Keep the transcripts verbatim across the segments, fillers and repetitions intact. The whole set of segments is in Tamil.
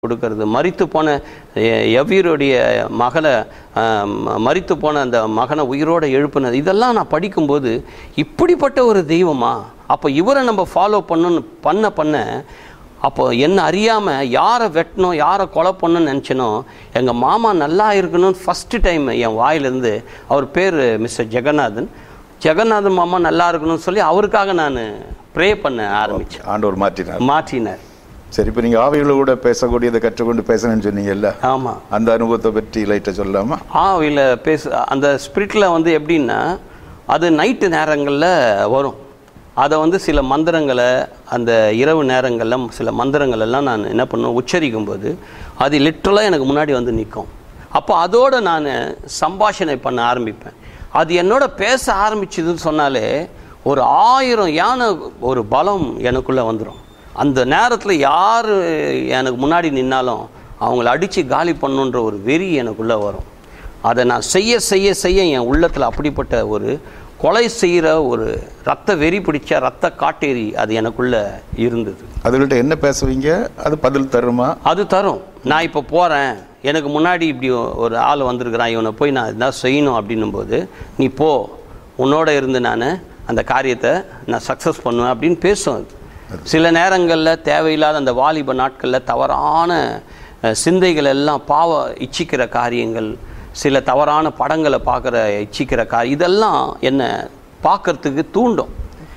கொடுக்கறது, மரித்து போன எவ்வீருடைய மகளை மரித்து போன அந்த மகனை உயிரோடு எழுப்புனது, இதெல்லாம் நான் படிக்கும்போது இப்படிப்பட்ட ஒரு தெய்வமா? அப்போ இவரை நம்ம ஃபாலோ பண்ணணும் பண்ண பண்ண அப்போ என்ன அறியாமல் யாரை வெட்டணும் யாரை கொலை பண்ணணும்னு நினச்சினோ எங்கள் மாமா நல்லா இருக்கணும்னு ஃபஸ்ட்டு டைம் என் வாயிலேருந்து, அவர் பேர் மிஸ்டர் ஜெகநாதன், ஜெகநாதன் மாமா நல்லா இருக்கணும்னு சொல்லி அவருக்காக நான் ப்ரே பண்ண ஆரம்பித்தேன். ஆண்டவர் மாற்றினார் மாற்றினார் சரி, இப்போ நீங்கள் ஆவியில் கூட பேசக்கூடியதை கற்றுக்கொண்டு பேசணும்னு சொன்னீங்கல்ல? ஆமாம். அந்த அனுபவத்தை பற்றி லைட்டாக சொல்லலாமா? ஆவியில் பேச அந்த ஸ்பிரிட்டில் வந்து எப்படின்னா, அது நைட்டு நேரங்களில் வரும். அதை வந்து சில மந்திரங்களை அந்த இரவு நேரங்களில் சில மந்திரங்கள் எல்லாம் நான் என்ன பண்ணுவேன், உச்சரிக்கும் போது அது லிட்ரலாக எனக்கு முன்னாடி வந்து நிற்கும். அப்போ அதோடு நான் சம்பாஷணை பண்ண ஆரம்பிப்பேன். அது என்னோட பேச ஆரம்பிச்சதுன்னு சொன்னாலே ஒரு ஆயிரம் யானை ஒரு பலம் எனக்குள்ளே வந்துடும். அந்த நேரத்தில் யார் எனக்கு முன்னாடி நின்னாலும் அவங்கள அடித்து காலி பண்ணுன்ற ஒரு வெறி எனக்குள்ளே வரும். அதை நான் செய்ய செய்ய செய்ய என் உள்ளத்தில் அப்படிப்பட்ட ஒரு கொலை செய்கிற ஒரு ரத்த வெறி பிடிச்ச ரத்த காட்டேரி அது எனக்குள்ளே இருந்தது. அதுகிட்ட என்ன பேசுவீங்க? அது பதில் தருமா? அது தரும். நான் இப்போ போகிறேன், எனக்கு முன்னாடி இப்படி ஒரு ஆள் வந்திருக்கிறான், இவனை போய் நான் இதான் செய்யணும் அப்படின்னும் போது, நீ போ, உன்னோட இருந்து நான் அந்த காரியத்தை நான் சக்ஸஸ் பண்ணுவேன் அப்படின்னு பேசும். அது சில நேரங்களில் தேவையில்லாத அந்த வாலிப நாட்களில் தவறான சிந்தைகள் எல்லாம், பாவ இச்சிக்கிற காரியங்கள், சில தவறான படங்களை பார்க்குற இச்சிக்கிற காரியம், இதெல்லாம் என்னை பார்க்குறதுக்கு தூண்டும்.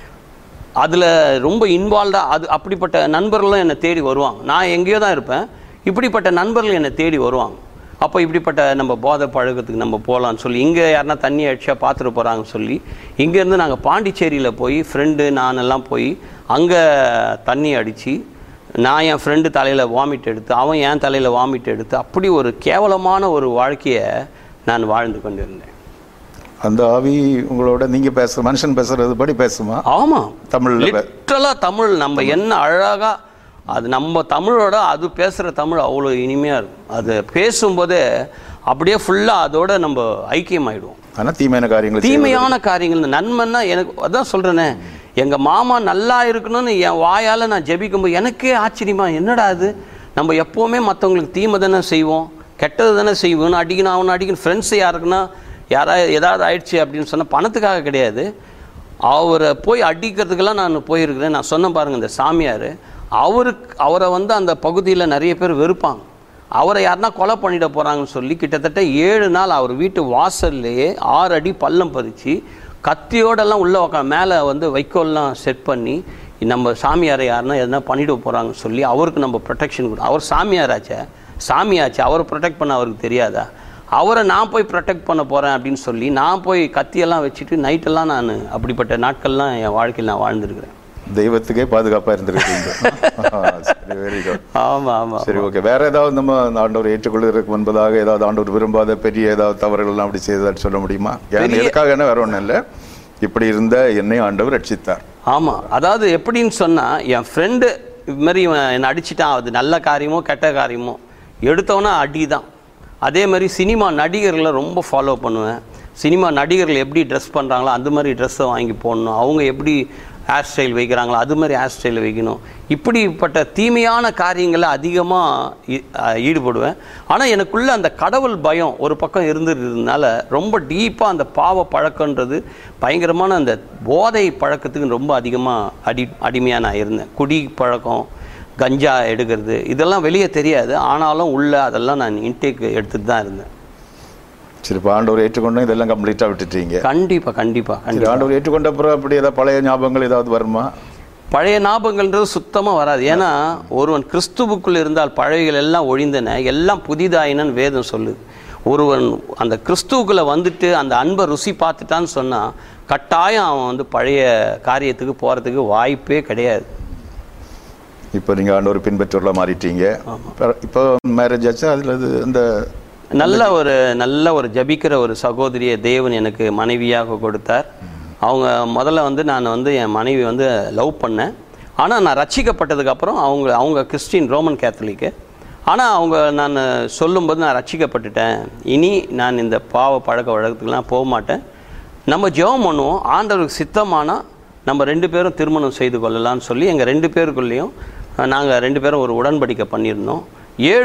அதில் ரொம்ப இன்வால்வ்டாக அது அப்படிப்பட்ட நண்பர்களும் என்னை தேடி வருவாங்க. நான் எங்கேயோ தான் இருப்பேன், இப்படிப்பட்ட நண்பர்கள் என்னை தேடி வருவாங்க. அப்போ இப்படிப்பட்ட நம்ம போதை பழக்கத்துக்கு நம்ம போகலான்னு சொல்லி, இங்கே யாருன்னா தண்ணி அடிச்சா பார்த்துட்டு போகிறாங்கன்னு சொல்லி இங்கேருந்து நாங்கள் பாண்டிச்சேரியில் போய் ஃப்ரெண்டு நான் எல்லாம் போய் அங்கே தண்ணி அடித்து, நான் என் ஃப்ரெண்டு தலையில் வாமிட் எடுத்து, அவன் என் தலையில் வாமிட் எடுத்து, அப்படி ஒரு கேவலமான ஒரு வாழ்க்கையை நான் வாழ்ந்து கொண்டிருந்தேன். அந்த ஆவி உங்களோட நீங்கள் பேசுகிற மனுஷன் பேசுகிறது படி பேசுமா? ஆமாம், தமிழ் லிட்டரலாக தமிழ். நம்ம என்ன அழகாக அது நம்ம தமிழோட அது பேசுகிற தமிழ் அவ்வளோ இனிமையாக இருக்கும். அது பேசும்போதே அப்படியே ஃபுல்லாக அதோட நம்ம ஐக்கியமாயிடுவோம். ஆனால் தீமையான காரியங்கள் தீமையான காரியங்கள் நன்மைன்னா எனக்கு அதான் சொல்கிறேனே, எங்கள் மாமா நல்லா இருக்கணும்னு என் வாயால் நான் ஜெபிக்கும்போது எனக்கே ஆச்சரியமா, என்னடா அது, நம்ம எப்போவுமே மற்றவங்களுக்கு தீமை தானே செய்வோம், கெட்டது தானே செய்வோம், அடிக்கணும் அவனை அடிக்கணும். ஃப்ரெண்ட்ஸு யாருக்குன்னா யாராவது ஏதாவது ஆயிடுச்சு அப்படின்னு சொன்னால் பணத்துக்காக கிடையாது, அவரை போய் அடிக்கிறதுக்கெல்லாம் நான் போயிருக்கிறேன். நான் சொன்ன பாருங்கள், இந்த சாமியார் அவருக்கு அவரை வந்து அந்த பகுதியில் நிறைய பேர் வெறுப்பாங்க. அவரை யாருன்னா கொலை பண்ணிட போகிறாங்கன்னு சொல்லி கிட்டத்தட்ட ஏழு நாள் அவர் வீட்டு வாசல்லையே ஆறு அடி பள்ளம் பறித்து கத்தியோடெல்லாம் உள்ளே உக்கா மேலே வந்து வைக்கோல்லாம் செட் பண்ணி நம்ம சாமியாரை யாருன்னா எதனா பண்ணிவிட போகிறாங்கன்னு சொல்லி அவருக்கு நம்ம ப்ரொடெக்ஷன் கொடு. அவர் சாமியாராச்சே சாமியாச்சு அவரை ப்ரொடெக்ட் பண்ண அவருக்கு தெரியாதா? அவரை நான் போய் ப்ரொடெக்ட் பண்ண போகிறேன் அப்படின்னு சொல்லி நான் போய் கத்தியெல்லாம் வச்சுட்டு நைட்டெல்லாம் நான் அப்படிப்பட்ட நாட்கள்லாம் என் வாழ்க்கையில் நான் வாழ்ந்துருக்கிறேன். தெய்வத்துக்கே பாதுகாப்பாக இருந்திருக்கீங்க. சரி, வெரி குட். ஆமாம் ஆமாம். சரி, ஓகே. வேற ஏதாவது நம்ம ஆண்டவர் ஏற்றுக்கொள்வதற்கு முன்பதாக ஏதாவது ஆண்டவர் விரும்பாத பெரிய ஏதாவது தவறுகள்லாம் அப்படி செய்ததான்னு சொல்ல முடியுமா? எதுக்காக என்ன வேற ஒன்றும் இல்லை, இப்படி இருந்த என்னை ஆண்டவர் ரட்சித்தார். ஆமாம், அதாவது எப்படின்னு சொன்னால், என் ஃப்ரெண்டு இது மாதிரி இவன் என்னை அடிச்சிட்டான், அது நல்ல காரியமோ கெட்ட காரியமோ எடுத்தவொன்னே அடி தான். அதே மாதிரி சினிமா நடிகர்களை ரொம்ப ஃபாலோ பண்ணுவேன். சினிமா நடிகர்கள் எப்படி ட்ரெஸ் பண்ணுறாங்களோ அந்த மாதிரி ட்ரெஸ்ஸை வாங்கி போடணும், அவங்க எப்படி ஹேர் ஸ்டைல் வைக்கிறாங்களோ அது மாதிரி ஹேர் ஸ்டைல் வைக்கணும். இப்படிப்பட்ட தீமையான காரியங்களில் அதிகமாக ஈடுபடுவேன். ஆனால் எனக்குள்ளே அந்த கடவுள் பயம் ஒரு பக்கம் இருந்துருந்ததுனால ரொம்ப டீப்பாக அந்த பாவ பழக்கன்றது பயங்கரமான அந்த போதை பழக்கத்துக்கு ரொம்ப அதிகமாக அடி அடிமையாக நான் இருந்தேன். குடி பழக்கம், கஞ்சா எடுக்கிறது, இதெல்லாம் வெளியே தெரியாது, ஆனாலும் உள்ளே அதெல்லாம் நான் இன்டேக் எடுத்துகிட்டு தான் இருந்தேன். சரி, இப்போ ஆண்டவர் ஏற்றுக்கொண்டோம், இதெல்லாம் கம்ப்ளீட்டாக விட்டுட்டீங்க? கண்டிப்பாக கண்டிப்பாக கண்டிப்பாக. ஆண்டவர் ஏற்றுக்கொண்ட அப்புறம் அப்படி ஏதாவது பழைய ஞாபகங்கள் ஏதாவது வருமா? பழைய ஞாபகங்கள்ன்றது சுத்தமாக வராது. ஏன்னா ஒருவன் கிறிஸ்துவுக்குள் இருந்தால் பழையகள் எல்லாம் ஒழிந்தன, எல்லாம் புதிதாயினன்னு வேதம் சொல்லுது. ஒருவன் அந்த கிறிஸ்துவுக்குள்ளே வந்துட்டு அந்த அன்பை ருசி பார்த்துட்டான்னு சொன்னால் கட்டாயம் அவன் வந்து பழைய காரியத்துக்கு போகிறதுக்கு வாய்ப்பே கிடையாது. இப்போ நீங்கள் ஆண்டவர் பின்பற்றலாம் மாறிட்டீங்க. இப்போ மேரேஜ் ஆச்சு, அதில் அது அந்த நல்ல ஒரு நல்ல ஒரு ஜபிக்கிற ஒரு சகோதரியை தேவன் எனக்கு மனைவியாக கொடுத்தார். அவங்க முதல்ல வந்து நான் வந்து என் மனைவி வந்து லவ் பண்ணேன். ஆனால் நான் ரட்சிக்கப்பட்டதுக்கப்புறம் அவங்க அவங்க கிறிஸ்டின் ரோமன் கேத்தலிக்கு. ஆனால் அவங்க நான் சொல்லும்போது நான் ரட்சிக்கப்பட்டுட்டேன், இனி நான் இந்த பாவ பழக்க வழக்கத்துக்கெலாம் போக மாட்டேன், நம்ம ஜெபம் பண்ணுவோம், ஆண்டவருக்கு சித்தமானால் நம்ம ரெண்டு பேரும் திருமணம் செய்து கொள்ளலான்னு சொல்லி எங்கள் ரெண்டு பேருக்குள்ளேயும் நாங்கள் ரெண்டு பேரும் ஒரு உடன்படிக்கை பண்ணியிருந்தோம். ஏழு